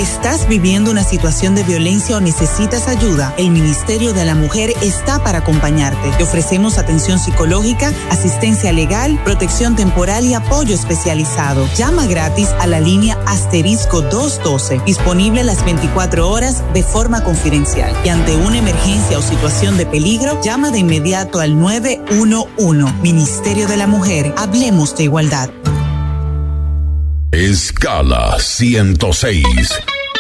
¿Estás viviendo una situación de violencia o necesitas ayuda? El Ministerio de la Mujer está para acompañarte. Te ofrecemos atención psicológica, asistencia legal, protección temporal y apoyo especializado. Llama gratis a la línea *212, disponible las 24 horas de forma confidencial. Y ante una emergencia o situación de peligro, llama de inmediato al 911. Ministerio de la Mujer, hablemos de igualdad. Escala 106.